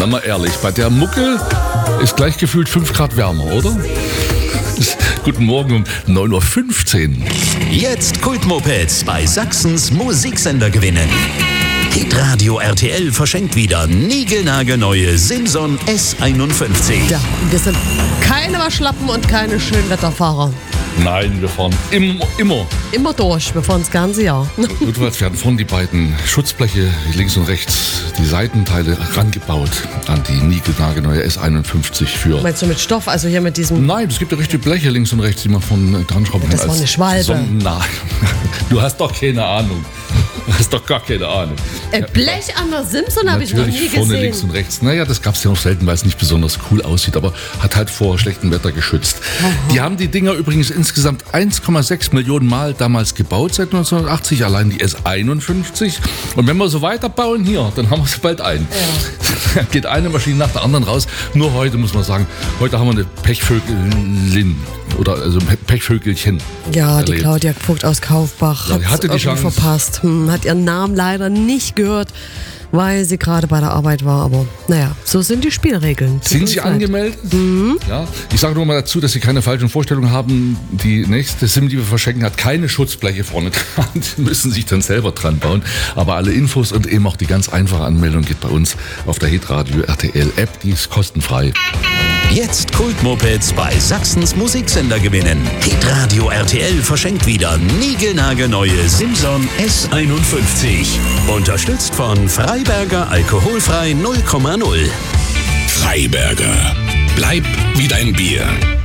Na mal ehrlich, bei der Mucke ist gleich gefühlt 5 Grad wärmer, oder? Guten Morgen um 9.15 Uhr. Jetzt Kultmopeds bei Sachsens Musiksender gewinnen. Hitradio RTL verschenkt wieder niegelnagelneue Simson S51. Ja, wir sind keine Waschlappen und keine Schönwetterfahrer. Nein, wir fahren immer. Immer durch, wir fahren das ganze Jahr. Notfalls werden vorne die beiden Schutzbleche links und rechts, die Seitenteile rangebaut an die niegelnagelneue S51 für... Meinst du mit Stoff, also hier mit diesem... Nein, es gibt ja richtige Bleche links und rechts, die man von dran schrauben kann. Das war eine Schwalbe. Nein, du hast doch keine Ahnung. Du hast doch gar keine Ahnung. Blech an der Simson habe ich noch nie Natürlich vorne links gesehen. und rechts. Naja, das gab es ja noch selten, weil es nicht besonders cool aussieht, aber hat halt vor schlechtem Wetter geschützt. Aha. Die haben die Dinger übrigens insgesamt 1,6 Millionen Mal damals gebaut, seit 1980, allein die S51. Und wenn wir so weiterbauen hier, dann haben wir sie bald ein. Ja. Geht eine Maschine nach der anderen raus. Nur heute muss man sagen, heute haben wir eine Pechvögelin oder also Pechvögelchen. Ja, die erlebt. Claudia Vogt aus Kaufbach Ja, die hat hatte die irgendwie Chance. verpasst. Hat ihren Namen leider nicht gehört, weil sie gerade bei der Arbeit war. Aber naja, so sind die Spielregeln. Sind Sie angemeldet? Ja. Ich sage nur mal dazu, dass Sie keine falschen Vorstellungen haben. Die nächste Sim, die wir verschenken, hat keine Schutzbleche vorne dran. Die müssen sich dann selber dran bauen. Aber alle Infos und eben auch die ganz einfache Anmeldung geht bei uns auf der Hitradio RTL App. Die ist kostenfrei. Jetzt Kultmopeds bei Sachsens Musiksender gewinnen. Hitradio RTL verschenkt wieder niegelnagelneue Simson S51. Unterstützt von Freiberger Alkoholfrei 0,0. Freiberger. Bleib wie dein Bier.